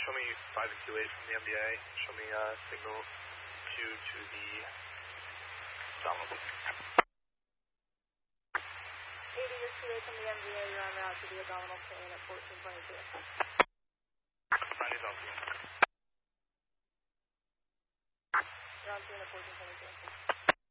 show me 5 and 28 from the MDA. Show me signal 2 to the Donald. 80 to 28 from the MDA, you're on route to the Abdominal Chain at 1422. Friday's on.